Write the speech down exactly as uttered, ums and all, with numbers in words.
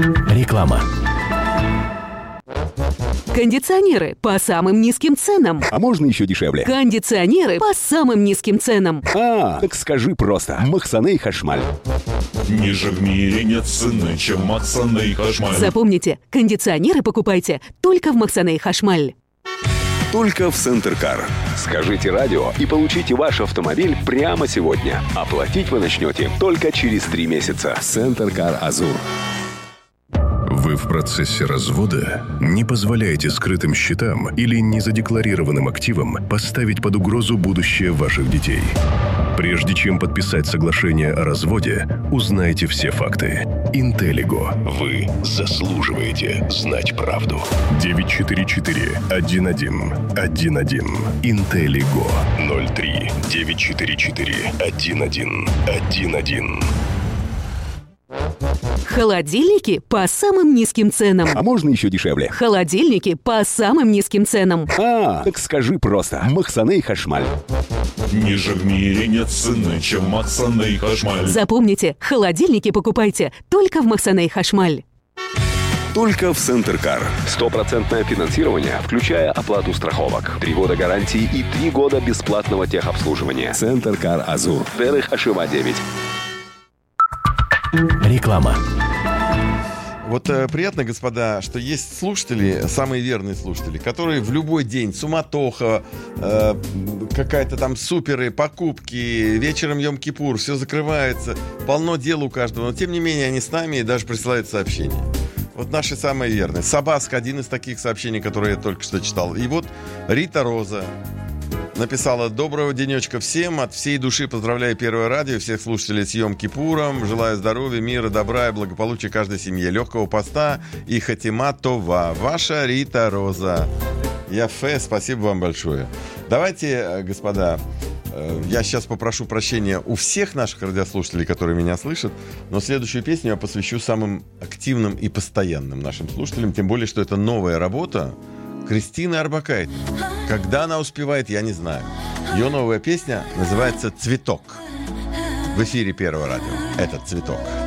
Реклама. Кондиционеры по самым низким ценам. А можно еще дешевле? Кондиционеры по самым низким ценам. А, так скажи просто. Махсане и Хашмаль. Ниже в мире нет цены, чем Махсане и Хашмаль. Запомните, кондиционеры покупайте только в Махсане и Хашмаль. Только в Центркар. Скажите радио и получите ваш автомобиль прямо сегодня. Оплатить вы начнете только через три месяца. Центркар Азур. Вы в процессе развода? Не позволяйте скрытым счетам или незадекларированным активам поставить под угрозу будущее ваших детей. Прежде чем подписать соглашение о разводе, узнайте все факты. Интеллиго. Вы заслуживаете знать правду. девять четыре четыре один один один один. Интеллиго. ноль три девять четыре четыре один один один один. Холодильники по самым низким ценам. А можно еще дешевле? Холодильники по самым низким ценам. А, так скажи просто. Махсане и Хашмаль. Ниже в мире нет цены, чем Махсане и Хашмаль. Запомните, холодильники покупайте только в Махсане и Хашмаль. Только в Центркар. Стопроцентное финансирование, включая оплату страховок. Три года гарантии и три года бесплатного техобслуживания. Центркар Азур. Терых Ашива девять. Реклама. Вот э, приятно, господа, что есть слушатели, самые верные слушатели, которые в любой день, суматоха, э, какая-то там суперы, покупки, вечером Йом-Кипур, все закрывается, полно дел у каждого, но тем не менее они с нами и даже присылают сообщения. Вот наши самые верные. Сабаск, один из таких сообщений, которые я только что читал. И вот Рита Роза написала: доброго денечка всем, от всей души поздравляю Первое радио, всех слушателей с Йом-Кипуром, желаю здоровья, мира, добра и благополучия каждой семье, легкого поста и хатима това. Ваша Рита Роза. Яфе, спасибо вам большое. Давайте, господа, я сейчас попрошу прощения у всех наших радиослушателей, которые меня слышат, но следующую песню я посвящу самым активным и постоянным нашим слушателям, тем более, что это новая работа Кристины Орбакайте. Когда она успевает, я не знаю. Ее новая песня называется «Цветок». В эфире Первого радио. Этот цветок.